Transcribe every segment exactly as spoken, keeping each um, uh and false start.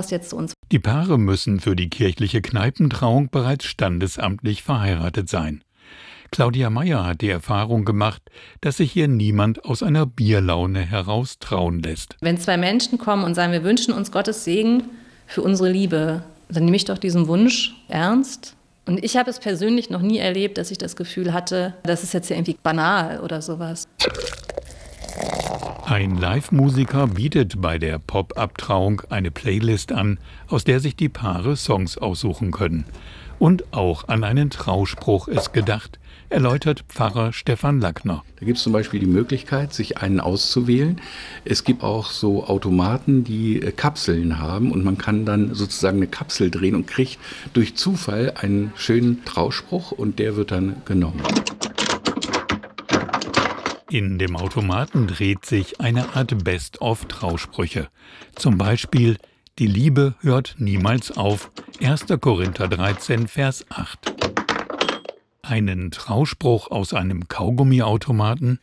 passt jetzt zu uns. Die Paare müssen für die kirchliche Kneipentrauung bereits standesamtlich verheiratet sein. Claudia Meyer hat die Erfahrung gemacht, dass sich hier niemand aus einer Bierlaune heraus trauen lässt. Wenn zwei Menschen kommen und sagen, wir wünschen uns Gottes Segen für unsere Liebe, dann nehme ich doch diesen Wunsch ernst. Und ich habe es persönlich noch nie erlebt, dass ich das Gefühl hatte, das ist jetzt ja irgendwie banal oder sowas. Ein Live-Musiker bietet bei der Pop-Up-Trauung eine Playlist an, aus der sich die Paare Songs aussuchen können. Und auch an einen Trauspruch ist gedacht, erläutert Pfarrer Stefan Lackner. Da gibt es zum Beispiel die Möglichkeit, sich einen auszuwählen. Es gibt auch so Automaten, die Kapseln haben und man kann dann sozusagen eine Kapsel drehen und kriegt durch Zufall einen schönen Trauspruch und der wird dann genommen. In dem Automaten dreht sich eine Art Best-of-Trausprüche. Zum Beispiel: Die Liebe hört niemals auf. erster Korinther dreizehn, Vers acht. Einen Trauspruch aus einem Kaugummiautomaten.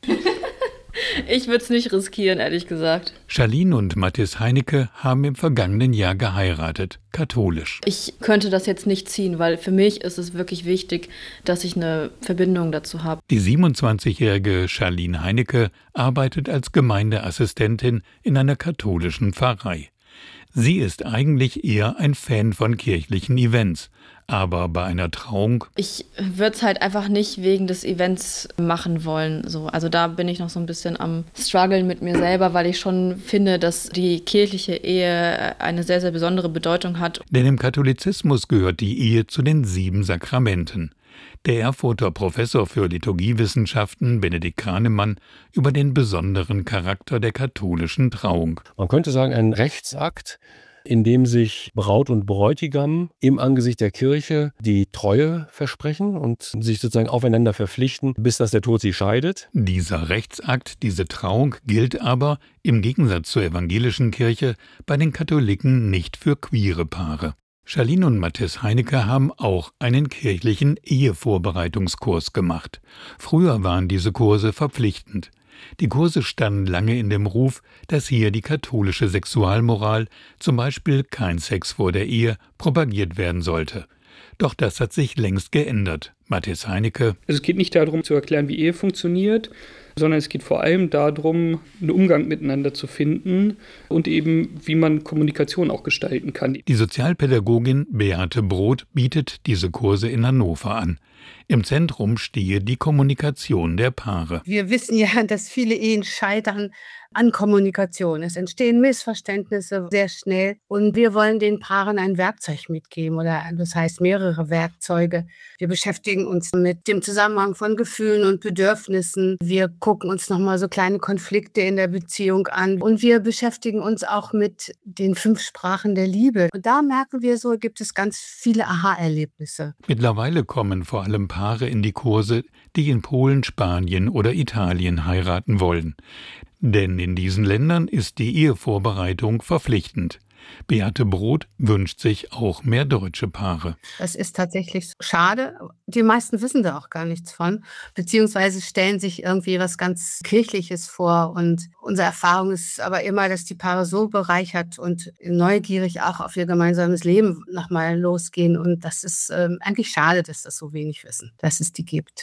Ich würde es nicht riskieren, ehrlich gesagt. Charlene und Mathis Heinecke haben im vergangenen Jahr geheiratet, katholisch. Ich könnte das jetzt nicht ziehen, weil für mich ist es wirklich wichtig, dass ich eine Verbindung dazu habe. Die siebenundzwanzigjährige Charlene Heinecke arbeitet als Gemeindeassistentin in einer katholischen Pfarrei. Sie ist eigentlich eher ein Fan von kirchlichen Events. Aber bei einer Trauung... Ich würde es halt einfach nicht wegen des Events machen wollen. So. Also da bin ich noch so ein bisschen am struggeln mit mir selber, weil ich schon finde, dass die kirchliche Ehe eine sehr, sehr besondere Bedeutung hat. Denn im Katholizismus gehört die Ehe zu den sieben Sakramenten. Der Erfurter Professor für Liturgiewissenschaften Benedikt Kranemann über den besonderen Charakter der katholischen Trauung. Man könnte sagen, ein Rechtsakt, in dem sich Braut und Bräutigam im Angesicht der Kirche die Treue versprechen und sich sozusagen aufeinander verpflichten, bis dass der Tod sie scheidet. Dieser Rechtsakt, diese Trauung gilt aber, im Gegensatz zur evangelischen Kirche, bei den Katholiken nicht für queere Paare. Charlene und Mathis Heinecke haben auch einen kirchlichen Ehevorbereitungskurs gemacht. Früher waren diese Kurse verpflichtend. Die Kurse standen lange in dem Ruf, dass hier die katholische Sexualmoral, zum Beispiel kein Sex vor der Ehe, propagiert werden sollte. Doch das hat sich längst geändert. Mathis Heinecke. Also es geht nicht darum zu erklären, wie Ehe funktioniert, sondern es geht vor allem darum, einen Umgang miteinander zu finden und eben, wie man Kommunikation auch gestalten kann. Die Sozialpädagogin Beate Brot bietet diese Kurse in Hannover an. Im Zentrum stehe die Kommunikation der Paare. Wir wissen ja, dass viele Ehen scheitern an Kommunikation. Es entstehen Missverständnisse sehr schnell und wir wollen den Paaren ein Werkzeug mitgeben oder das heißt mehrere Werkzeuge. Wir beschäftigen uns mit dem Zusammenhang von Gefühlen und Bedürfnissen. Wir gucken uns nochmal so kleine Konflikte in der Beziehung an und wir beschäftigen uns auch mit den fünf Sprachen der Liebe. Und da merken wir so, gibt es ganz viele Aha-Erlebnisse. Mittlerweile kommen vor allem Paare in die Kurse, die in Polen, Spanien oder Italien heiraten wollen. Denn in diesen Ländern ist die Ehevorbereitung verpflichtend. Beate Brot wünscht sich auch mehr deutsche Paare. Das ist tatsächlich schade. Die meisten wissen da auch gar nichts von, beziehungsweise stellen sich irgendwie was ganz Kirchliches vor. Und unsere Erfahrung ist aber immer, dass die Paare so bereichert und neugierig auch auf ihr gemeinsames Leben nochmal losgehen. Und das ist ähm, eigentlich schade, dass das so wenig wissen, dass es die gibt.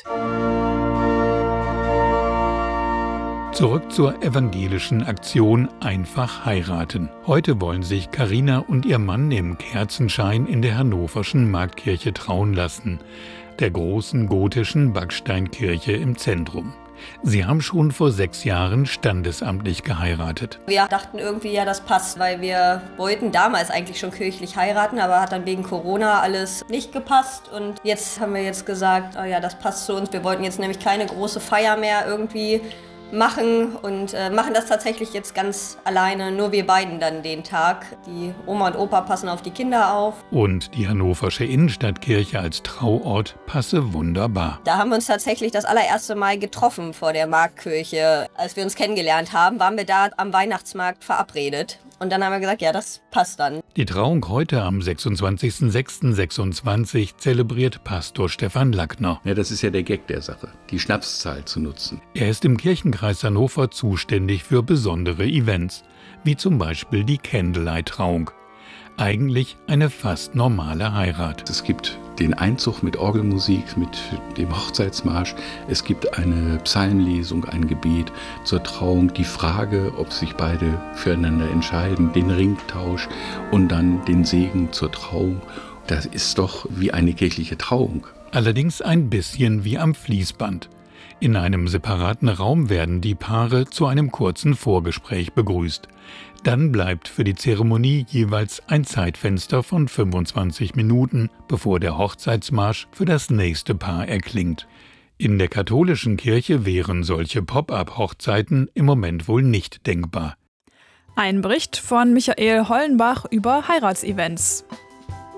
Zurück zur evangelischen Aktion Einfach heiraten. Heute wollen sich Carina und ihr Mann im Kerzenschein in der hannoverschen Marktkirche trauen lassen, der großen gotischen Backsteinkirche im Zentrum. Sie haben schon vor sechs Jahren standesamtlich geheiratet. Wir dachten irgendwie, ja, das passt, weil wir wollten damals eigentlich schon kirchlich heiraten, aber hat dann wegen Corona alles nicht gepasst. Und jetzt haben wir jetzt gesagt, oh ja, das passt zu uns. Wir wollten jetzt nämlich keine große Feier mehr irgendwie machen und äh, machen das tatsächlich jetzt ganz alleine, nur wir beiden dann den Tag. Die Oma und Opa passen auf die Kinder auf. Und die hannoversche Innenstadtkirche als Trauort passe wunderbar. Da haben wir uns tatsächlich das allererste Mal getroffen vor der Marktkirche. Als wir uns kennengelernt haben, waren wir da am Weihnachtsmarkt verabredet. Und dann haben wir gesagt, ja, das passt dann. Die Trauung heute am sechsundzwanzigsten sechsten sechsundzwanzig zelebriert Pastor Stefan Lackner. Ja, das ist ja der Gag der Sache, die Schnapszahl zu nutzen. Er ist im Kirchenkreis Hannover zuständig für besondere Events, wie zum Beispiel die Candlelight-Trauung. Eigentlich eine fast normale Heirat. Es gibt den Einzug mit Orgelmusik, mit dem Hochzeitsmarsch. Es gibt eine Psalmlesung, ein Gebet zur Trauung, die Frage, ob sich beide füreinander entscheiden, den Ringtausch und dann den Segen zur Trauung. Das ist doch wie eine kirchliche Trauung. Allerdings ein bisschen wie am Fließband. In einem separaten Raum werden die Paare zu einem kurzen Vorgespräch begrüßt. Dann bleibt für die Zeremonie jeweils ein Zeitfenster von fünfundzwanzig Minuten, bevor der Hochzeitsmarsch für das nächste Paar erklingt. In der katholischen Kirche wären solche Pop-up-Hochzeiten im Moment wohl nicht denkbar. Ein Bericht von Michael Hollenbach über Heiratsevents.